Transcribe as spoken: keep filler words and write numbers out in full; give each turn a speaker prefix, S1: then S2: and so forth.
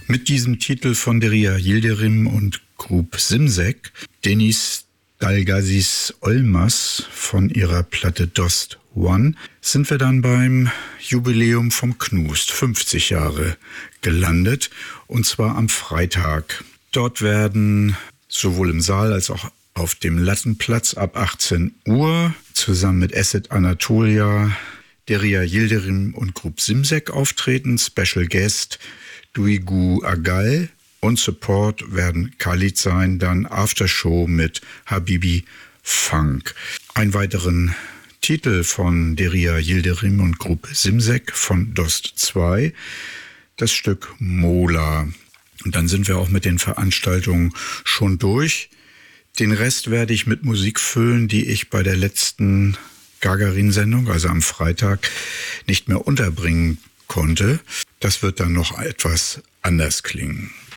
S1: Mit diesem Titel von Derya Yildirim und Grup Simsek, Deniz Dalgazis Olmaz von ihrer Platte Dost One, sind wir dann beim Jubiläum vom Knust, fünfzig Jahre, gelandet, und zwar am Freitag. Dort werden sowohl im Saal als auch auf dem Lattenplatz ab achtzehn Uhr zusammen mit Acid Anatolia, Derya Yildirim und Grup Simsek auftreten, Special Guest Duygu Agal, und Support werden Khalid sein, dann Aftershow mit Habibi Funk. Einen weiteren Titel von Derya Yildirim und Grup Simsek von Dost zwei, das Stück Mola. Und dann sind wir auch mit den Veranstaltungen schon durch. Den Rest werde ich mit Musik füllen, die ich bei der letzten Gagarin-Sendung, also am Freitag, nicht mehr unterbringen konnte. Das wird dann noch etwas anders klingen.